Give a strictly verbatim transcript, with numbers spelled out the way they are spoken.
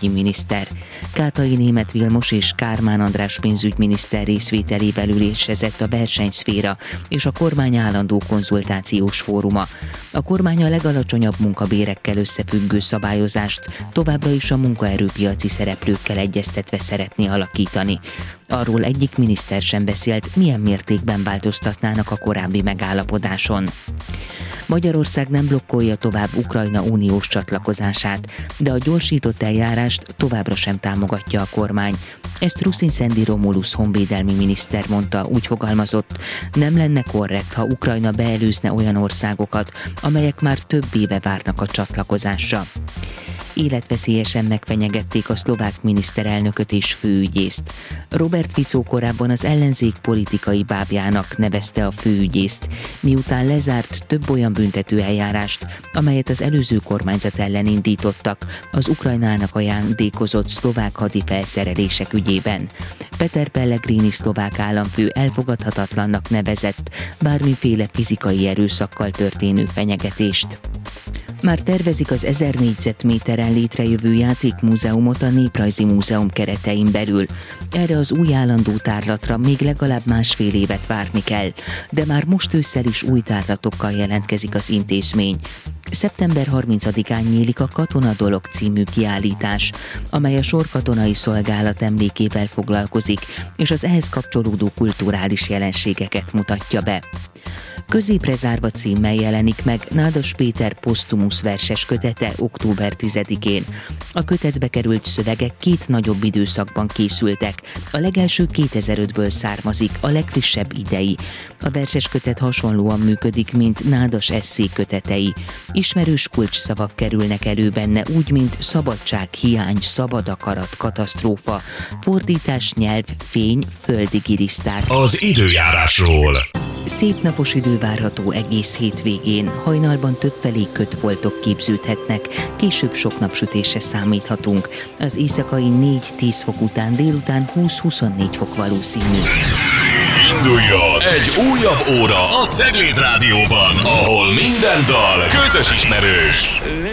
pénzügyi miniszter. Kátai Németh Vilmos és Kármán András pénzügyminiszter részvételével ülésezett a versenyszféra és a kormány állandó konzultációs fóruma. A kormány a legalacsonyabb munkabérekkel összefüggő szabályozást továbbra is a munkaerőpiaci szereplőkkel egyeztetve szeretné alakítani. Arról egyik miniszter sem beszélt, milyen mértékben változtatnának a korábbi megállapodáson. Magyarország nem blokkolja tovább Ukrajna uniós csatlakozását, de a gyorsított eljárást továbbra sem támogatja a kormány. Ezt Ruszinszendi Romulus honvédelmi miniszter mondta, úgy fogalmazott, nem lenne korrekt, ha Ukrajna beelőzne olyan országokat, amelyek már több éve várnak a csatlakozásra. Életveszélyesen megfenyegették a szlovák miniszterelnököt és főügyészt. Robert Fico korábban az ellenzék politikai bábjának nevezte a főügyészt, miután lezárt több olyan büntetőeljárást, amelyet az előző kormányzat ellen indítottak az Ukrajnának ajándékozott szlovák hadifelszerelések ügyében. Peter Pellegrini szlovák államfő elfogadhatatlannak nevezett bármiféle fizikai erőszakkal történő fenyegetést. Már tervezik az ezer négyzetméteren létrejövő játékmúzeumot a Néprajzi Múzeum keretein belül. Erre az új állandó tárlatra még legalább másfél évet várni kell, de már most ősszel is új tárlatokkal jelentkezik az intézmény. szeptember harmincadikán nyílik a Katona Dolog című kiállítás, amely a sorkatonai szolgálat emlékével foglalkozik, és az ehhez kapcsolódó kulturális jelenségeket mutatja be. Középre zárva címmel jelenik meg Nádas Péter posztumusz verses kötete október tizedikén. A kötetbe került szövegek két nagyobb időszakban készültek. A legelső kétezer-ötből származik, a legfrissebb idei. A verses kötet hasonlóan működik, mint Nádas esszé kötetei. Ismerős kulcsszavak kerülnek elő benne, úgy, mint szabadság, hiány, szabad akarat, katasztrófa, fordítás, nyelv, fény, földi girisztár. Az időjárásról. Szép napos idő várható egész hétvégén, hajnalban többfelé kötfoltok képződhetnek, később sok napsütésre számíthatunk. Az éjszakai négy-tíz fok után délután húsz-huszonnégy fok valószínű. Induljon egy újabb óra a Cegléd Rádióban, ahol minden dal közös ismerős.